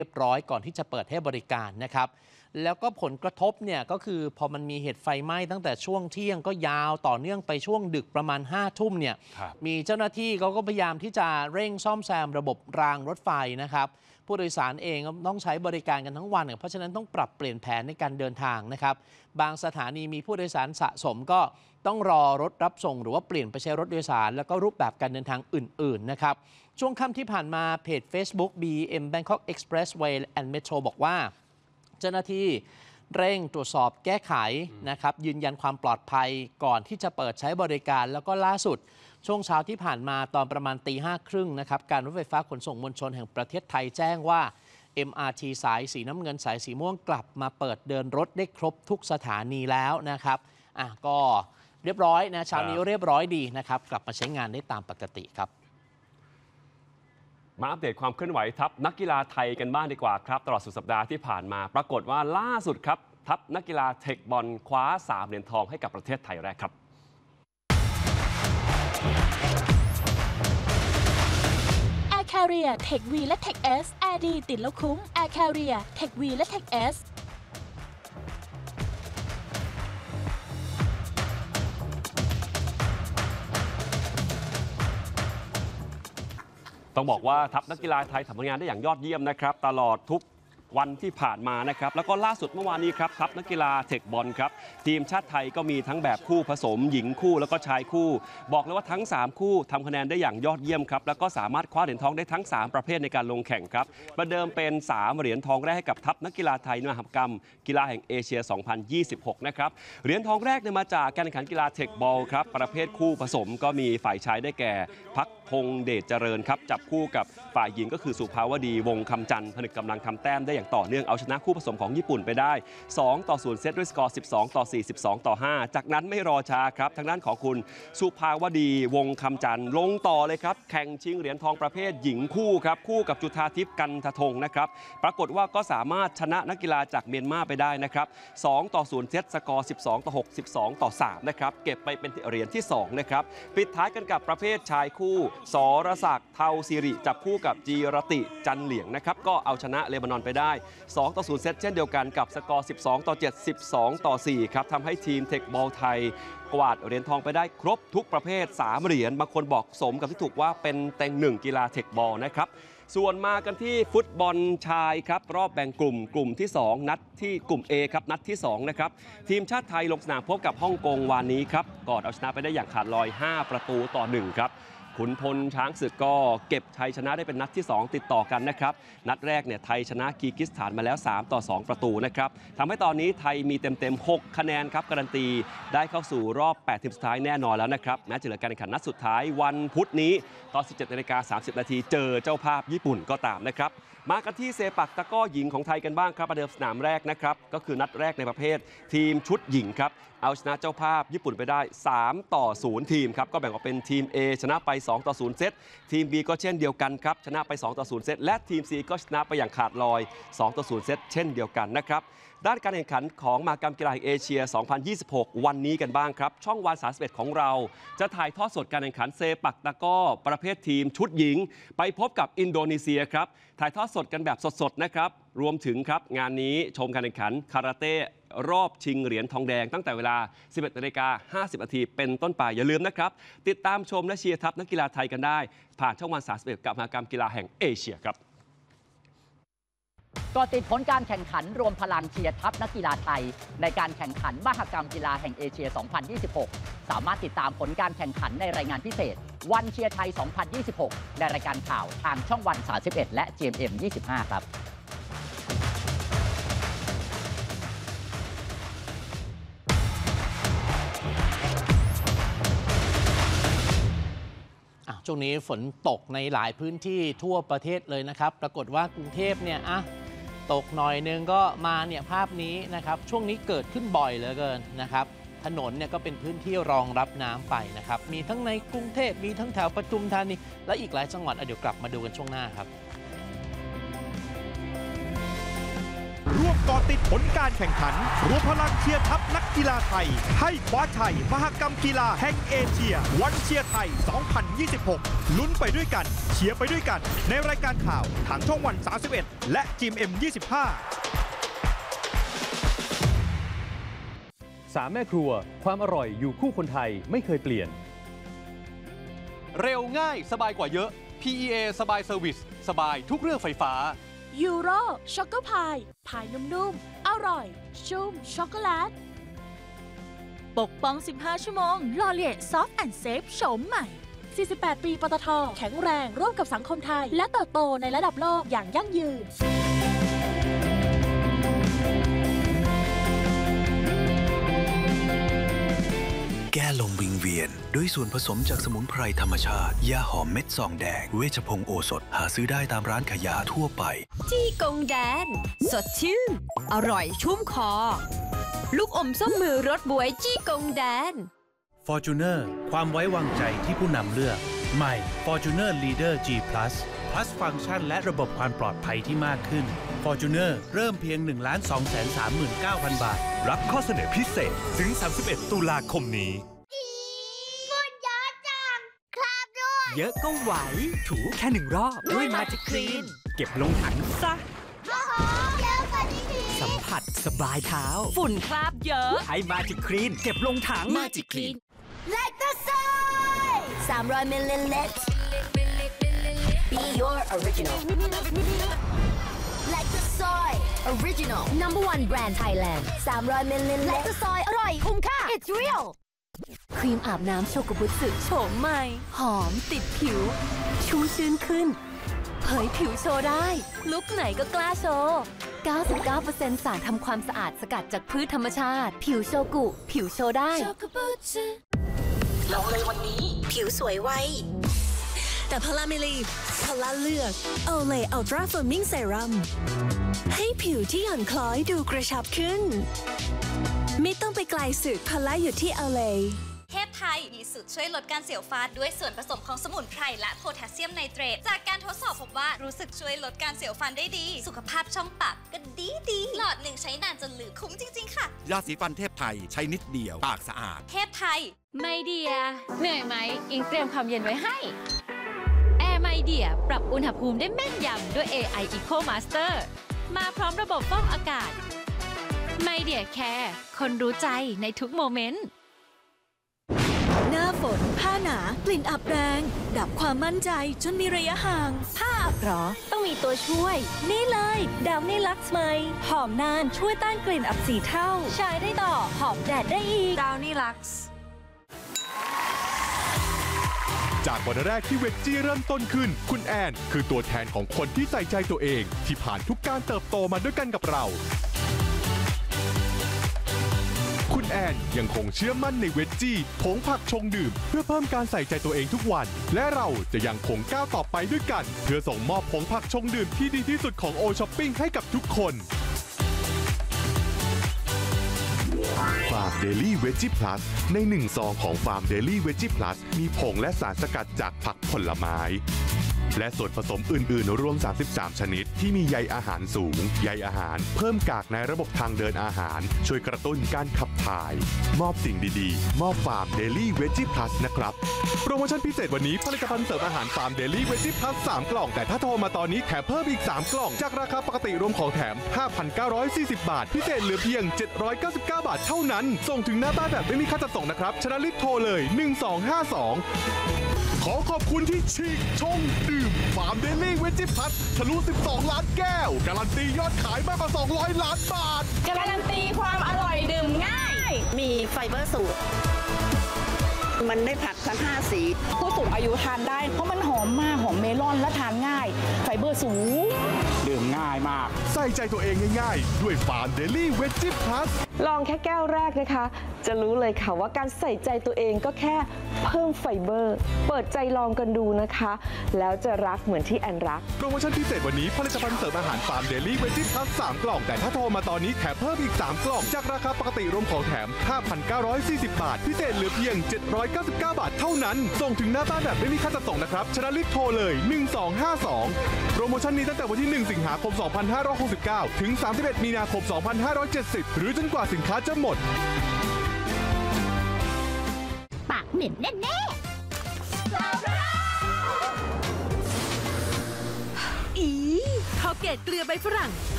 เรียบร้อยก่อนที่จะเปิดให้บริการนะครับแล้วก็ผลกระทบเนี่ยก็คือพอมันมีเหตุไฟไหม้ตั้งแต่ช่วงเที่ยงก็ยาวต่อเนื่องไปช่วงดึกประมาณ5 ทุ่มเนี่ยมีเจ้าหน้าที่เขาก็พยายามที่จะเร่งซ่อมแซมระบบรางรถไฟนะครับผู้โดยสารเองต้องใช้บริการกันทั้งวันเพราะฉะนั้นต้องปรับเปลี่ยนแผนในการเดินทางนะครับบางสถานีมีผู้โดยสารสะสมก็ต้องรอรถรับส่งหรือว่าเปลี่ยนไปใช้รถโดยสารแล้วก็รูปแบบการเดินทางอื่นๆนะครับช่วงค่ำที่ผ่านมาเพจ Facebook BM Bangkok Expressway and Metro บอกว่าเจ้าหน้าที่เร่งตรวจสอบแก้ไขนะครับยืนยันความปลอดภัยก่อนที่จะเปิดใช้บริการแล้วก็ล่าสุดช่วงเช้าที่ผ่านมาตอนประมาณตี 5:30นะครับการรถไฟฟ้าขนส่งมวลชนแห่งประเทศไทยแจ้งว่า MRT สายสีน้ำเงินสายสีม่วงกลับมาเปิดเดินรถได้ครบทุกสถานีแล้วนะครับก็เรียบร้อยนะเช้านี้เรียบร้อยดีนะครับกลับมาใช้งานได้ตามปกติครับมาอัปเดตความเคลื่อนไหวทัพนักกีฬาไทยกันบ้างดีกว่าครับตลอดสุดสัปดาห์ที่ผ่านมาปรากฏว่าล่าสุดครับทัพนักกีฬาเทคบอลคว้า3 เหรียญทองให้กับประเทศไทยแรกครับ Air Carrier Tech V และ Tech S Air ดีติดแล้วคุ้ม Air Carrier Tech V และ Tech S ต้องบอกว่าทัพนักกีฬาไทยทำผลงานได้อย่างยอดเยี่ยมนะครับตลอดทุกวันที่ผ่านมานะครับแล้วก็ล่าสุดเมื่อวานนี้ครับทัพนักกีฬาเทคบอลครับทีมชาติไทยก็มีทั้งแบบคู่ผสมหญิงคู่แล้วก็ชายคู่บอกเลยว่าทั้ง3คู่ทำคะแนนได้อย่างยอดเยี่ยมครับแล้วก็สามารถคว้าเหรียญทองได้ทั้ง3ประเภทในการลงแข่งครับประเดิมเป็น3 เหรียญทองแรกให้กับทัพนักกีฬาไทยในมหกรรมกีฬาแห่งเอเชีย 2026 นะครับเหรียญทองแรกมาจากการแข่งขันกีฬาเทคบอลครับประเภทคู่ผสมก็มีฝ่ายชายได้แก่พักพงษ์เดชเจริญครับจับคู่กับฝ่ายหญิงก็คือสุภาวดีวงคำจันทร์ผนึกกำลังทำแต้มได้อย่างต่อเนื่องเอาชนะคู่ผสมของญี่ปุ่นไปได้2-0เซตด้วยสกอร์12-4 12-5จากนั้นไม่รอช้าครับทางด้านของคุณสุภาวดีวงคำจันทร์ลงต่อเลยครับแข่งชิงเหรียญทองประเภทหญิงคู่ครับคู่กับจุฑาทิพย์กันทธงนะครับปรากฏว่าก็สามารถชนะนักกีฬาจากเมียนมาไปได้นะครับ2-0เซตสกอร์12-6 12-3นะครับเก็บไปเป็นเหรียญที่2นะครับปิดท้ายกันกับประเภทชายคู่สรศักดิ์เทาสิริจับคู่กับจีรติจันเหลียงนะครับก็เอาชนะเลบานอนไปได้2-0เซตเช่นเดียวกันกับสกอร์12-7 12-4ครับทำให้ทีมเทคบอลไทยกวาดเหรียญทองไปได้ครบทุกประเภท3 เหรียญบางคนบอกสมกับที่ถูกว่าเป็นเต็ง1กีฬาเทคบอลนะครับส่วนมากันที่ฟุตบอลชายครับรอบแบ่งกลุ่มที่2นัดที่กลุ่ม A ครับนัดที่2นะครับทีมชาติไทยลงสนามพบกับฮ่องกงวันนี้ครับก่อนเอาชนะไปได้อย่างขาดลอย5-1ครับขุนพลช้างศึกก็เก็บชัยชนะได้เป็นนัดที่2ติดต่อกันนะครับนัดแรกเนี่ยไทยชนะกีร์กิสถานมาแล้ว3-2ประตูนะครับทำให้ตอนนี้ไทยมีเต็ม6คะแนนครับการันตีได้เข้าสู่รอบ8ทีมสุดท้ายแน่นอนแล้วนะครับแม้จะเหลือการแข่งขันนัดสุดท้ายวันพุธนี้ตอน 17:30 น.เจอเจ้าภาพญี่ปุ่นก็ตามนะครับมากันที่เซปักตะก้อหญิงของไทยกันบ้างครับประเดิมสนามแรกนะครับก็คือนัดแรกในประเภททีมชุดหญิงครับเอาชนะเจ้าภาพญี่ปุ่นไปได้3-0ทีมครับก็แบ่งออกเป็นทีม A ชนะไป2-0เซตทีม B ก็เช่นเดียวกันครับชนะไป2-0เซตและทีม C ก็ชนะไปอย่างขาดลอย2-0เซตเช่นเดียวกันนะครับด้านการแข่งขันของมหกรรมกีฬาแห่งเอเชีย 2026 วันนี้กันบ้างครับช่องวัน31ของเราจะถ่ายทอดสดการแข่งขันเซปักตะก้อประเภททีมชุดหญิงไปพบกับอินโดนีเซียครับถ่ายทอดสดกันแบบสดๆนะครับรวมถึงครับงานนี้ชมการแข่งขันคาราเต้รอบชิงเหรียญทองแดงตั้งแต่เวลา 11:50 น.เป็นต้นไปอย่าลืมนะครับติดตามชมและเชียร์ทัพนักกีฬาไทยกันได้ผ่านช่องวัน31กับมหกรรมกีฬาแห่งเอเชียครับก็ติดผลการแข่งขันรวมพลังเชียร์ทัพนักกีฬาไทยในการแข่งขันมหกรรมกีฬาแห่งเอเชีย 2026 สามารถติดตามผลการแข่งขันในรายงานพิเศษวันเชียร์ไทย 2026 ในรายการข่าวทางช่องวัน31และ GMM 25 ครับช่วงนี้ฝนตกในหลายพื้นที่ทั่วประเทศเลยนะครับปรากฏว่ากรุงเทพเนี่ยตกหน่อยนึงก็มาเนี่ยภาพนี้นะครับช่วงนี้เกิดขึ้นบ่อยเหลือเกินนะครับถนนเนี่ยก็เป็นพื้นที่รองรับน้ำไปนะครับมีทั้งในกรุงเทพมีทั้งแถวปทุมธานีและอีกหลายจังหวัดเดี๋ยวกลับมาดูกันช่วงหน้าครับร่วมกาะติดผลการแข่งขันรวมพลังเชียร์ทัพนักกีฬาไทยให้คว้าชัยมหกรรมกีฬาแห่งเอเชียวันเชียร์ไทย 2026 ลุ้นไปด้วยกันเชียร์ไปด้วยกันในรายการข่าวทางช่องวัน 31 และ GMM25 3 แม่ครัวความอร่อยอยู่คู่คนไทยไม่เคยเปลี่ยนเร็วง่ายสบายกว่าเยอะ PEA สบายเซอร์วิสสบายทุกเรื่องไฟฟ้ายูโรช็อกโกพายพายนุ่มๆ อร่อย ชุ่มช็อกโกแลต ปกป้อง 15 ชั่วโมงลอเลียซอฟต์แอนด์เซฟโฉมใหม่ 48 ปีปตท.แข็งแรงร่วมกับสังคมไทย และเติบโตในระดับโลกอย่างยั่งยืนแก้ลมวิงเวียนด้วยส่วนผสมจากสมุนไพรธรรมชาติยาหอมเม็ดซองแดงเวชพงศ์โอสถหาซื้อได้ตามร้านขายยาทั่วไปจี้กงแดนสดชื่นอร่อยชุ่มคอลูกอมส้มมือรสบวยจี้กงแดน Fortuner ความไว้วางใจที่ผู้นำเลือกใหม่ Fortuner Leader G Plus ฟังก์ชันและระบบความปลอดภัยที่มากขึ้น Fortuner เริ่มเพียง 1,239,000 บาทรับข้อเสนอพิเศษถึง 31 ตุลาคมนี้เยอะก็ไหวถูแค่1 รอบด้วยมาจิกคลีนเก็บลงถังซะสัมผัสสบายเท้าฝุ่นคราบเยอะใช้มาจิกคลีนเก็บลงถังมาจิกคลีนแลคโตซอย300 มิลลิลิตร Be your original แลคโตซอย Original Number 1 Brand Thailand 300 มิลลิลิตรแลคโตซอยอร่อยคุ้มค่า It's realครีมอาบน้ำโชกุบุสึโฉมใหม่หอมติดผิวชุ่มชื้นขึ้นเผยผิวโชว์ได้ลุคไหนก็กล้าโชว์ 99% สารทำความสะอาดสกัดจากพืชธรรมชาติผิวโชกุผิวโชว์ได้ลองเลยวันนี้ผิวสวยไวแต่พลาเมลีพลาเลือกโอเลอัลตราเฟิร์มมิ่งเซรั่มให้ผิวที่หย่อนคล้อยดูกระชับขึ้นไม่ต้องไปไกลสึกพลาอยู่ที่โอเลเทพไทยมีสูตรช่วยลดการเสียวฟันด้วยส่วนผสมของสมุนไพรและโพแทสเซียมไนเตรตจากการทดสอบพบว่ารู้สึกช่วยลดการเสียวฟันได้ดีสุขภาพช่องปากก็ดีหลอดหนึ่งใช้นานจนลืมคุ้มจริงๆค่ะยาสีฟันเทพไทยใช้นิดเดียวปากสะอาดเทพไทยไมเดียเหนื่อยไหมอิงเตรียมความเย็นไว้ให้แอร์ไมเดียปรับอุณหภูมิได้แม่นยำด้วย AI Eco Master มาพร้อมระบบฟอกอากาศไมเดียแคร์คนรู้ใจในทุกโมเมนต์หน้าฝนผ้าหนากลิ่นอับแรงดับความมั่นใจจนมีระยะห่างผ้าอับหรอต้องมีตัวช่วยนี่เลยดาวนี่ลักซ์ใหม่หอมนานช่วยต้านกลิ่นอับ4 เท่าใช้ได้ต่อหอมแดดได้อีกดาวนี่ลักซ์จากวันแรกที่เวจจี้เริ่มต้นขึ้นคุณแอนคือตัวแทนของคนที่ใส่ใจตัวเองที่ผ่านทุกการเติบโตมาด้วยกันกับเราคุณแอนยังคงเชื่อมั่นในเวจจี้ผงผักชงดื่มเพื่อเพิ่มการใส่ใจตัวเองทุกวันและเราจะยังคงก้าวต่อไปด้วยกันเพื่อส่งมอบผงผักชงดื่มที่ดีที่สุดของโอช้อปปิ้งให้กับทุกคนฟาร์มเดลี่เวจิพลัสใน1 ซองของฟาร์มเดลี่เวจิพลัสมีผงและสารสกัดจากผักผลไม้และส่วนผสมอื่นๆรวม33ชนิดที่มีใยอาหารสูงใยอาหารเพิ่มกากในระบบทางเดินอาหารช่วยกระตุ้นการขับถ่ายมอบสิ่งดีๆมอบฟาร์มเดลี่เวจิพลัสนะครับโปรโมชั่นพิเศษวันนี้ผลิตภัณฑ์เสริมอาหารฟาร์มเดลี่เวจิพลัส3 กล่องแต่ถ้าโทรมาตอนนี้แถมเพิ่มอีก3 กล่องจากราคาปกติรวมของแถม 5,940 บาทพิเศษเหลือเพียง799 บาทเท่านั้นส่งถึงหน้าบ้านแบบไม่มีค่าจัดส่งนะครับฉะนั้นรีบโทรเลย1252ขอขอบคุณที่ฉีกชงดื่มฟาร์มเดลี่เวจิพัททะลุ12 ล้านแก้วการันตียอดขายมากกว่า200 ล้านบาทการันตีความอร่อยดื่มง่ายมีไฟเบอร์สูตรมันได้ผักทั้ง5 สีผู้สูงอายุทานได้เพราะมันหอมมากหอมเมลอนและทานง่ายไฟเบอร์สูงดื่มง่ายมากใส่ใจตัวเองง่ายๆด้วยฟาร์มเดลี่เวจิพัทลองแค่แก้วแรกนะคะจะรู้เลยค่ะว่าการใส่ใจตัวเองก็แค่เพิ่มไฟเบอร์เปิดใจลองกันดูนะคะแล้วจะรักเหมือนที่แอนรักโปรโมชั่นพิเศษวันนี้ผลิตภัณฑ์เสริมอาหารฟาร์มเดลี่เวจิพัท3 กล่องแต่ถ้าโทรมาตอนนี้แถมเพิ่มอีก3 กล่องจากราคาปกติรวมของแถม 5,940 บาทพิเศษเหลือเพียง799 บาทเท่านั้นส่งถึงหน้าบ้านแบบไม่มีค่าจัดส่งนะครับฉะนั้นรีบโทรเลย1252โปรโมชั่นนี้ตั้งแต่วันที่1 สิงหาคม 2569 ถึง 31 มีนาคม 2570 หรือจนกว่าสินค้าจะหมดปากเหม็นแน่ๆอีคอลเกตเกลือใบฝรั่ง